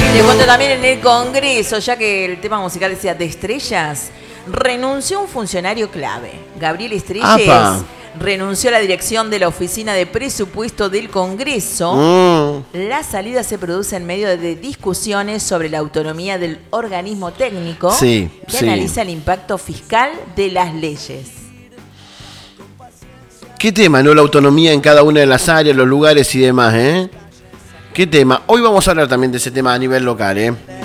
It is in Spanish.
Te cuento también en el Congreso, ya que el tema musical decía de estrellas, renunció un funcionario clave. Gabriel Estrelles ¡Apa! renunció a la dirección de la Oficina de Presupuesto del Congreso. La salida se produce en medio de discusiones sobre la autonomía del organismo técnico Sí, que sí. analiza el impacto fiscal de las leyes. ¿Qué tema, no? La autonomía en cada una de las áreas, los lugares y demás, ¿eh? ¿Qué tema? Hoy vamos a hablar también de ese tema a nivel local, ¿eh?